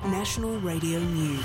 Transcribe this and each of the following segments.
National Radio News.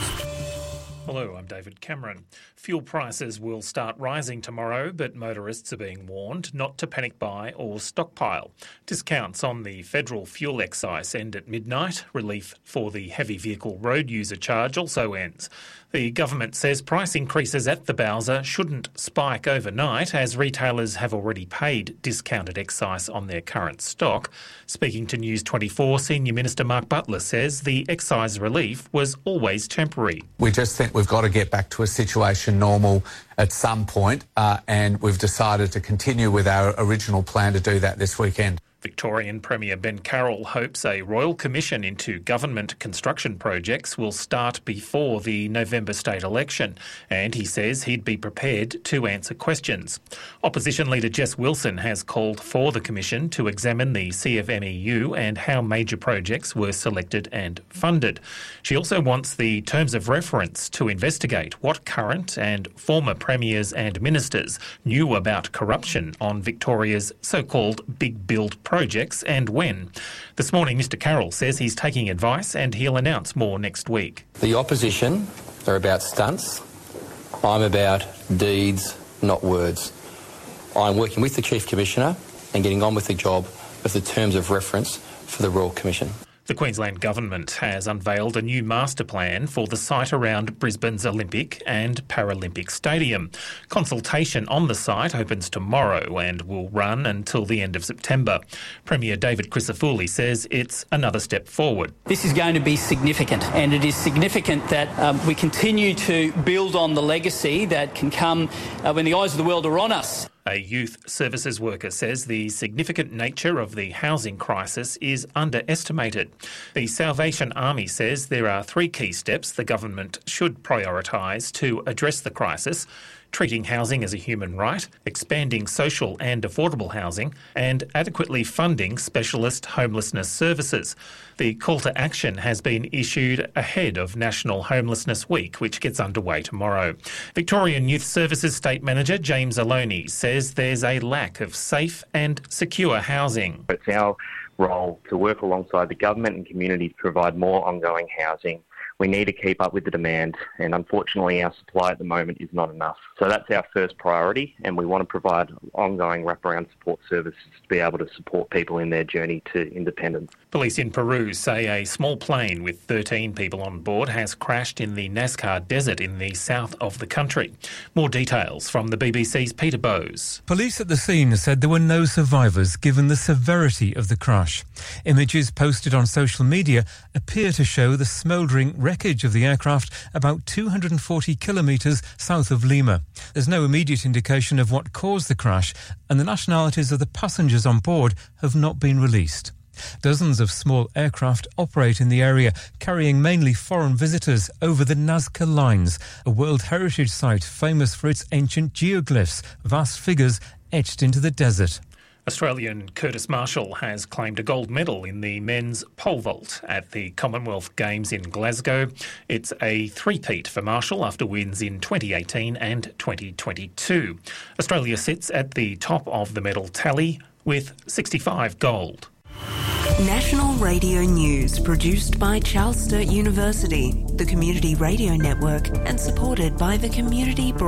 Hello, I'm David Cameron. Fuel prices will start rising tomorrow, but motorists are being warned not to panic buy or stockpile. Discounts on the federal fuel excise end at midnight. Relief for the heavy vehicle road user charge also ends. The government says price increases at the Bowser shouldn't spike overnight, as retailers have already paid discounted excise on their current stock. Speaking to News 24, Senior Minister Mark Butler says the excise relief was always temporary. We just think we've got to get back to a situation normal at some point, and we've decided to continue with our original plan to do that this weekend. Victorian Premier Ben Carroll hopes a royal commission into government construction projects will start before the November state election, and he says he'd be prepared to answer questions. Opposition leader Jess Wilson has called for the commission to examine the CFMEU and how major projects were selected and funded. She also wants the terms of reference to investigate what current and former premiers and ministers knew about corruption on Victoria's so-called big build projects and when. This morning, Mr Carroll says he's taking advice and he'll announce more next week. The opposition are about stunts. I'm about deeds, not words. I'm working with the Chief Commissioner and getting on with the job of the terms of reference for the Royal Commission. The Queensland Government has unveiled a new master plan for the site around Brisbane's Olympic and Paralympic Stadium. Consultation on the site opens tomorrow and will run until the end of September. Premier David Crisafulli says it's another step forward. This is going to be significant, and it is significant that we continue to build on the legacy that can come when the eyes of the world are on us. A youth services worker says the significant nature of the housing crisis is underestimated. The Salvation Army says there are 3 key steps the government should prioritise to address the crisis: treating housing as a human right, expanding social and affordable housing, and adequately funding specialist homelessness services. The call to action has been issued ahead of National Homelessness Week, which gets underway tomorrow. Victorian Youth Services State Manager James Aloni says there's a lack of safe and secure housing. It's our role to work alongside the government and community to provide more ongoing housing. We need to keep up with the demand, and unfortunately our supply at the moment is not enough. So that's our first priority, and we want to provide ongoing wraparound support services to be able to support people in their journey to independence. Police in Peru say a small plane with 13 people on board has crashed in the Nazca Desert in the south of the country. More details from the BBC's Peter Bowes. Police at the scene said there were no survivors given the severity of the crash. Images posted on social media appear to show the smouldering wreckage of the aircraft about 240 kilometres south of Lima. There's no immediate indication of what caused the crash, and the nationalities of the passengers on board have not been released. Dozens of small aircraft operate in the area, carrying mainly foreign visitors over the Nazca Lines, a World Heritage Site famous for its ancient geoglyphs, vast figures etched into the desert. Australian Curtis Marshall has claimed a gold medal in the men's pole vault at the Commonwealth Games in Glasgow. It's a three-peat for Marshall after wins in 2018 and 2022. Australia sits at the top of the medal tally with 65 gold. National Radio News, produced by Charles Sturt University, the Community Radio Network, and supported by the Community